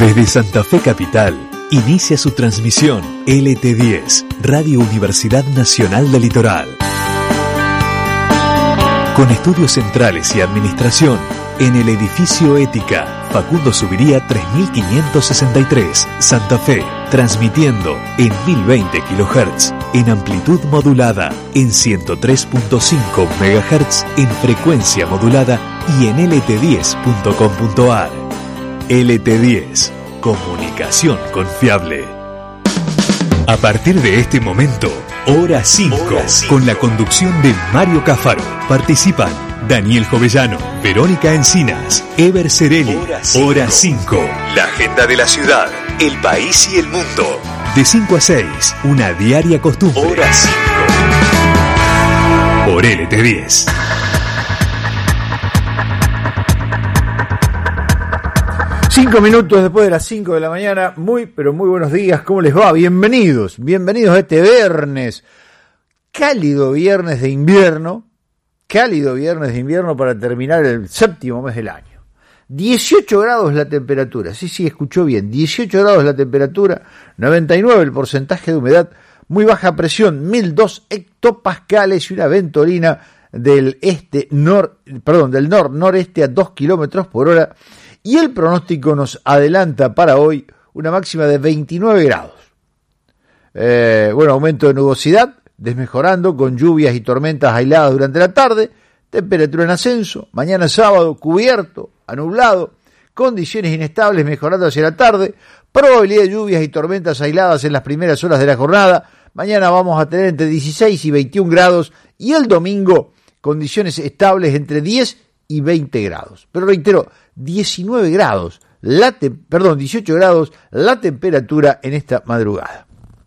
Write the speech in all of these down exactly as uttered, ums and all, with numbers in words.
Desde Santa Fe Capital, inicia su transmisión L T diez, Radio Universidad Nacional del Litoral. Con estudios centrales y administración, en el edificio Ética, Facundo Subiría tres mil quinientos sesenta y tres, Santa Fe, transmitiendo en mil veinte kilohertz, en amplitud modulada, en ciento tres punto cinco megahertz, en frecuencia modulada y en L T diez punto com punto a r. L T diez, comunicación confiable. A partir de este momento, Hora cinco, con la conducción de Mario Cáfaro. Participan Daniel Jovellano, Verónica Encinas, Ever Cerelli. Hora cinco, la agenda de la ciudad, el país y el mundo. De cinco a seis, una diaria costumbre. Hora cinco. Por L T diez. Cinco minutos después de las cinco de la mañana, muy pero muy buenos días, ¿cómo les va? Bienvenidos, bienvenidos a este viernes, cálido viernes de invierno, cálido viernes de invierno para terminar el séptimo mes del año. dieciocho grados la temperatura, sí, sí, escuchó bien, dieciocho grados la temperatura, noventa y nueve el porcentaje de humedad, muy baja presión, mil dos hectopascales y una ventolina del este, nor, perdón, del nor-noreste a dos kilómetros por hora. Y el pronóstico nos adelanta para hoy una máxima de veintinueve grados. Eh, bueno, aumento de nubosidad, desmejorando con lluvias y tormentas aisladas durante la tarde, temperatura en ascenso, mañana sábado cubierto, anublado, condiciones inestables mejorando hacia la tarde, probabilidad de lluvias y tormentas aisladas en las primeras horas de la jornada, mañana vamos a tener entre dieciséis y veintiún grados y el domingo condiciones estables entre diez y veinte grados. Pero reitero, diecinueve grados, la te- perdón, dieciocho grados la temperatura en esta madrugada.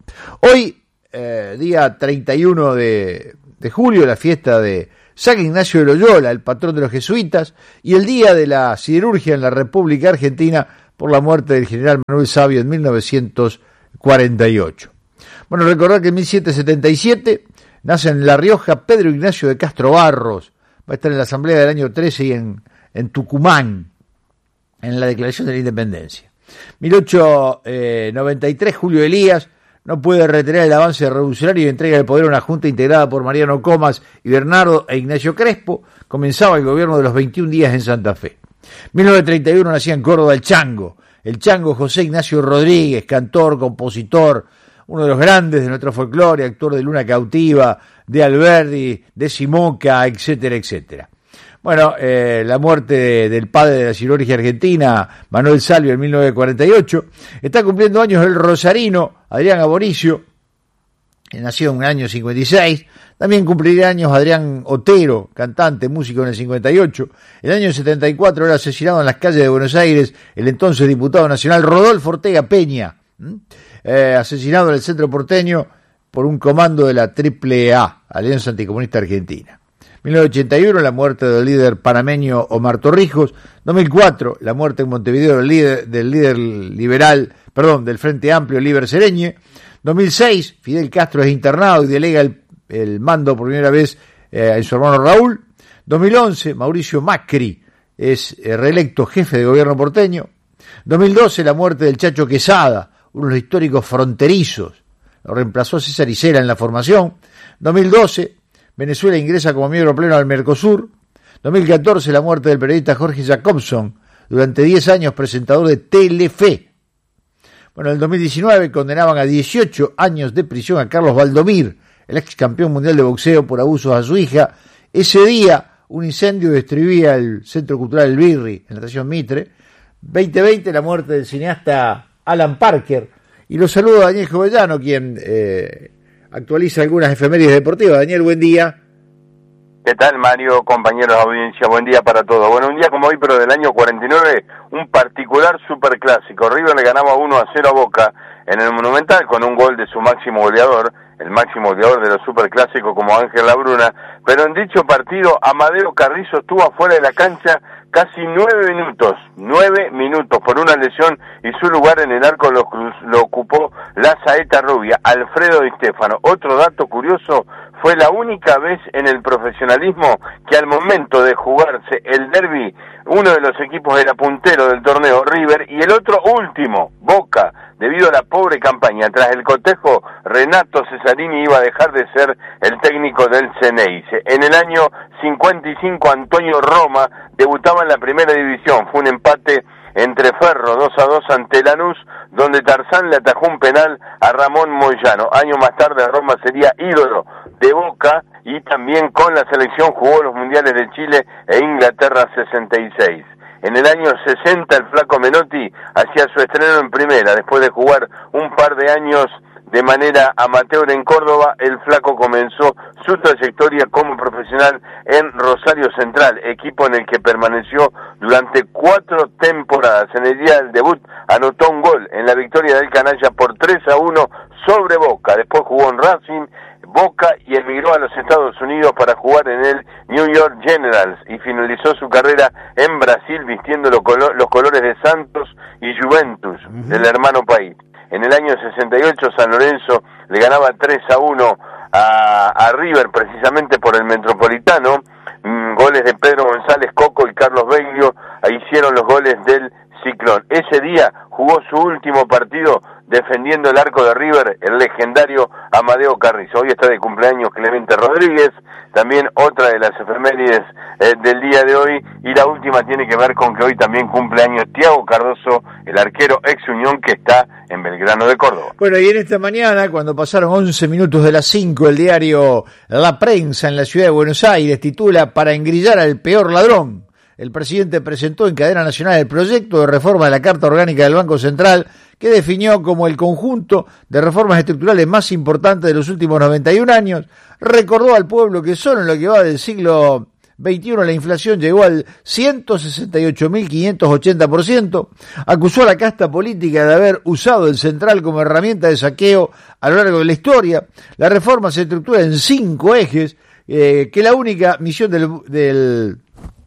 Hoy, eh, día treinta y uno de, de julio, la fiesta de San Ignacio de Loyola, el patrón de los jesuitas, y el día de la siderurgia en la República Argentina por la muerte del general Manuel Sabio en mil novecientos cuarenta y ocho. Bueno, recordar que en mil setecientos setenta y siete nace en La Rioja Pedro Ignacio de Castro Barros, va a estar en la Asamblea del año trece y en, en Tucumán, en la Declaración de la Independencia. mil ochocientos noventa y tres, Julio Elías no puede retener el avance revolucionario y entrega el poder a una junta integrada por Mariano Comas y Bernardo e Ignacio Crespo. Comenzaba el gobierno de los veintiún días en Santa Fe. mil novecientos treinta y uno nacía en Córdoba el Chango, el Chango José Ignacio Rodríguez, cantor, compositor, uno de los grandes de nuestro folclore, actor de Luna Cautiva, de Alberdi, de Simoca, etcétera, etcétera. Bueno, eh, la muerte de, del padre de la siderurgia argentina, Manuel Salvio, en mil novecientos cuarenta y ocho. Está cumpliendo años el rosarino Adrián Aboricio, que nació en el año cincuenta y seis. También cumpliría años Adrián Otero, cantante, músico en el cincuenta y ocho. En el año setenta y cuatro era asesinado en las calles de Buenos Aires el entonces diputado nacional Rodolfo Ortega Peña, ¿Mm? eh, asesinado en el centro porteño por un comando de la Triple A, Alianza Anticomunista Argentina. mil novecientos ochenta y uno, la muerte del líder panameño Omar Torrijos. dos mil cuatro, la muerte en Montevideo del líder, del líder liberal, perdón, del Frente Amplio, Líber Sereñe. dos mil seis, Fidel Castro es internado y delega el, el mando por primera vez eh, en su hermano Raúl. dos mil once, Mauricio Macri es eh, reelecto jefe de gobierno porteño. dos mil doce, la muerte del Chacho Quesada, uno de los históricos fronterizos. Lo reemplazó César Isela en la formación. dos mil doce, Venezuela ingresa como miembro pleno al Mercosur. dos mil catorce, la muerte del periodista Jorge Jacobson, durante diez años presentador de Telefe. Bueno, en el dos mil diecinueve condenaban a dieciocho años de prisión a Carlos Valdomir, el ex campeón mundial de boxeo, por abusos a su hija. Ese día, un incendio destruía el Centro Cultural El Birri, en la estación Mitre. veinte veinte, la muerte del cineasta Alan Parker. Y los saludo a Daniel Jovellano, quien eh, actualiza algunas efemérides deportivas. Daniel, buen día. ¿Qué tal, Mario, compañeros de audiencia? Buen día para todos. Bueno, un día como hoy, pero del año cuarenta y nueve, un particular superclásico. River le ganaba uno a cero a Boca en el Monumental con un gol de su máximo goleador, el máximo goleador de los superclásicos como Ángel Labruna, pero en dicho partido Amadeo Carrizo estuvo afuera de la cancha casi nueve minutos, nueve minutos por una lesión y su lugar en el arco lo, lo ocupó la saeta rubia, Alfredo Di Stefano. Otro dato curioso, fue la única vez en el profesionalismo que al momento de jugarse el derbi, uno de los equipos era puntero del torneo, River, y el otro último, Boca, debido a la pobre campaña. Tras el cotejo, Renato Cesarini iba a dejar de ser el técnico del Ceneice. En el año cincuenta y cinco, Antonio Roma debutaba en la primera división. Fue un empate entre Ferro, dos a dos ante Lanús, donde Tarzán le atajó un penal a Ramón Moyano. Años más tarde, Roma sería ídolo de Boca y también con la selección jugó los mundiales de Chile e Inglaterra sesenta y seis. En el año sesenta, el flaco Menotti hacía su estreno en primera. Después de jugar un par de años de manera amateur en Córdoba, el flaco comenzó su trayectoria como profesional en Rosario Central, equipo en el que permaneció durante cuatro temporadas. En el día del debut anotó un gol en la victoria del Canalla por tres a uno sobre Boca. Después jugó en Racing, Boca y emigró a los Estados Unidos para jugar en el New York Generals y finalizó su carrera en Brasil vistiendo los, colo- los colores de Santos y Juventus uh-huh. del hermano país. En el año sesenta y ocho, San Lorenzo le ganaba tres a uno a, a River, precisamente por el Metropolitano. Mm, goles de Pedro González Coco y Carlos Beglio hicieron los goles del Ciclón. Ese día jugó su último partido defendiendo el arco de River, el legendario Amadeo Carrizo. Hoy está de cumpleaños Clemente Rodríguez, también otra de las efemérides eh, del día de hoy, y la última tiene que ver con que hoy también cumpleaños Thiago Cardoso, el arquero ex Unión que está en Belgrano de Córdoba. Bueno, y en esta mañana, cuando pasaron once minutos de las cinco, el diario La Prensa en la ciudad de Buenos Aires titula "Para engrillar al peor ladrón". El presidente presentó en cadena nacional el proyecto de reforma de la Carta Orgánica del Banco Central, que definió como el conjunto de reformas estructurales más importantes de los últimos noventa y un años. Recordó al pueblo que solo en lo que va del siglo veintiuno la inflación llegó al ciento sesenta y ocho mil quinientos ochenta por ciento. Acusó a la casta política de haber usado el central como herramienta de saqueo a lo largo de la historia. La reforma se estructura en cinco ejes, eh, que la única misión del, del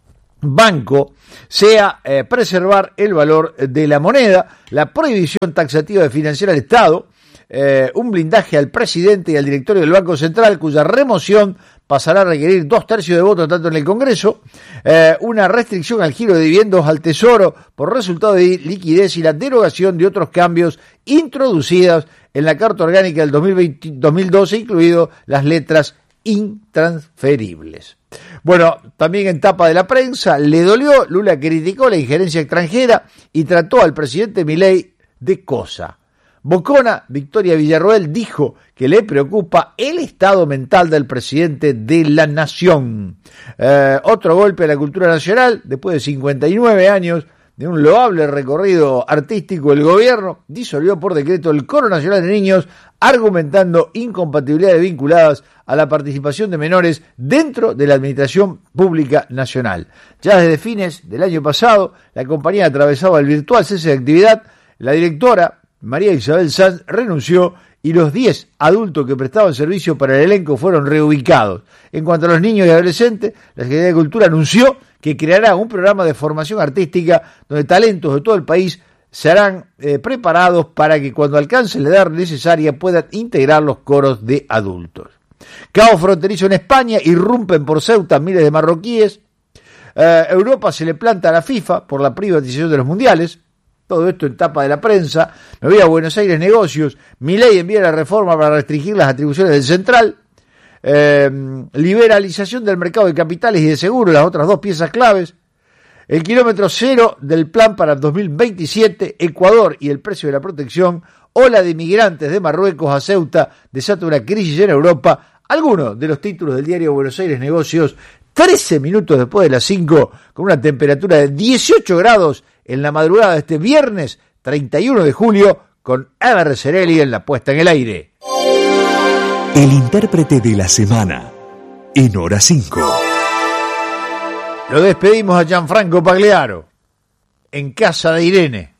banco sea eh, preservar el valor de la moneda, la prohibición taxativa de financiar al Estado, eh, un blindaje al presidente y al directorio del Banco Central, cuya remoción pasará a requerir dos tercios de votos tanto en el Congreso, eh, una restricción al giro de dividendos al Tesoro por resultado de liquidez y la derogación de otros cambios introducidos en la Carta Orgánica del dos mil veinte, dos mil doce, incluido las letras intransferibles. Bueno, también en tapa de La Prensa, le dolió, Lula criticó la injerencia extranjera y trató al presidente Milei de cosa. Bocona, Victoria Villarroel, dijo que le preocupa el estado mental del presidente de la nación. Eh, otro golpe a la cultura nacional, después de cincuenta y nueve años de un loable recorrido artístico, el gobierno disolvió por decreto el Coro Nacional de Niños, argumentando incompatibilidades vinculadas a la participación de menores dentro de la Administración Pública Nacional. Ya desde fines del año pasado, la compañía atravesaba el virtual cese de actividad. La directora, María Isabel Sanz, renunció y los diez adultos que prestaban servicio para el elenco fueron reubicados. En cuanto a los niños y adolescentes, la Secretaría de Cultura anunció que creará un programa de formación artística donde talentos de todo el país serán eh, preparados para que cuando alcancen la edad necesaria puedan integrar los coros de adultos. Caos fronterizo en España, irrumpen por Ceuta miles de marroquíes. Eh, Europa se le planta a la FIFA por la privatización de los mundiales. Todo esto en tapa de La Prensa. Me voy a Buenos Aires Negocios. Milei envía la reforma para restringir las atribuciones del central. Eh, liberalización del mercado de capitales y de seguros, las otras dos piezas claves. El kilómetro cero del plan para dos mil veintisiete, Ecuador y el precio de la protección. Ola de migrantes de Marruecos a Ceuta desata una crisis en Europa. Algunos de los títulos del diario Buenos Aires Negocios, trece minutos después de las cinco, con una temperatura de dieciocho grados en la madrugada de este viernes treinta y uno de julio, con Ever Cerelli en la puesta en el aire. El intérprete de la semana, en Hora cinco. Lo despedimos a Gianfranco Pagliaro, en casa de Irene.